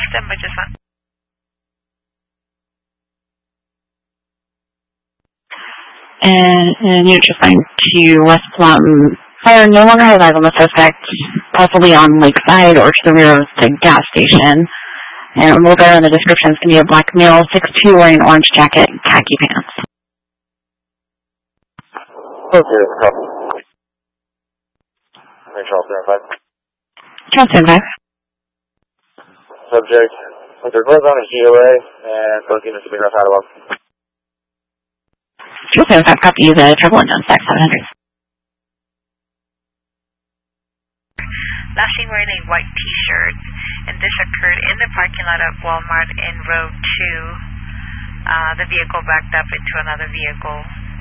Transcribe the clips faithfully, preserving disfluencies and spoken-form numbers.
stand by just one. And, and you're just going to West Plum. Fire no longer has eyes on the suspect, possibly on Lakeside or to the rear of the gas station. And a little bit in the description is going to be a black male, six two, wearing an orange jacket and khaki pants. Okay, copy. Make sure I'll stand by. John, stand by. Subject, Hunter Northbound is G O A, and Philippines is Big Rough Adderall. Fuel seven five, copy, the travel unknown, stack seven hundred. Last seen wearing a white t-shirt, and this occurred in the parking lot of Walmart in row two. Uh, the vehicle backed up into another vehicle.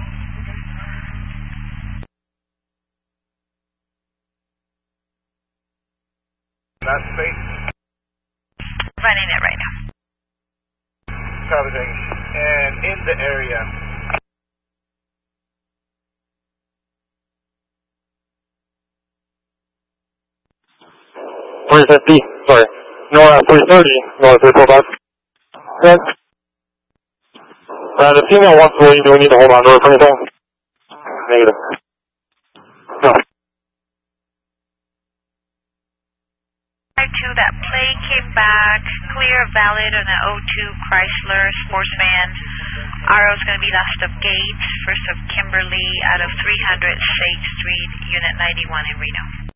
That's space. Running it right now. Copy, and in the area. three fifty, sorry, Nora three thirty, Nora three forty-five. Good. Uh, the female wants to leave, do we need to hold on to her for anything? Negative. No. two, that plate came back, clear, valid on an oh two Chrysler sports van. Arrow is going to be last of Gates, first of Kimberly out of three hundred Sage Street, Unit ninety-one in Reno.